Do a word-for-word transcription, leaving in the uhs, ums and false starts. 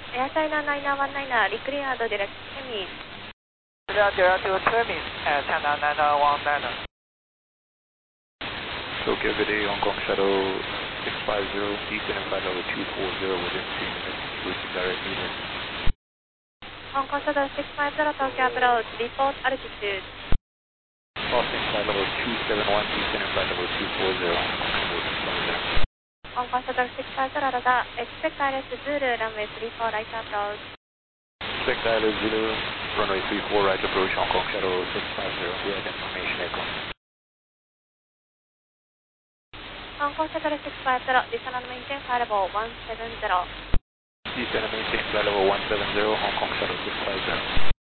Air China nine one nine, recleared direct Temis. Clear direct to Temis, Air China nine one nine. Tokyo, good day, Hong Kong Shuttle six five zero, descending flight level two four zero within three minutes, reaching direct medium. Hong Kong Shuttle six five zero, Tokyo approach, report altitude. Crossing flight level two seven one, descending flight level two four zero, Hong Kong Shuttle six five zero. Hong Kong Shuttle six five zero, radar, expect I L S Zulu, runway three four right approach. Expect I L S Zulu, runway three four right approach, Hong Kong Shuttle six five zero, we have information aircraft. Hong Kong Shuttle six five zero, descend and maintain flight level one seven zero. Descend and maintain flight level one seven zero, Hong Kong Shuttle six five zero.